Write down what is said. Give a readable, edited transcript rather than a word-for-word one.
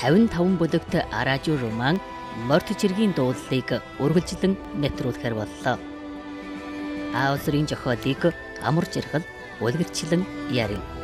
55 бүлэгт радио роман Морт жиргийн дуулалыг үргэлжлэн нэвтрүүлэхээр боллоо. Аусрын зохиолыг амар жаргал үлгэрчлэн ярив.